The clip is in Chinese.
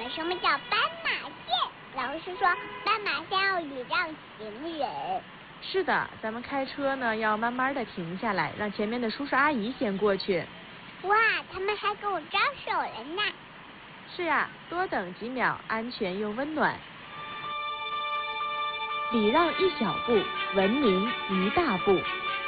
什么叫斑马线？老师说斑马线要礼让行人。 是的，咱们开车呢要慢慢的停下来，让前面的叔叔阿姨先过去。 哇，他们还跟我招手了呢。 是呀，多等几秒，安全又温暖。礼让一小步，文明一大步。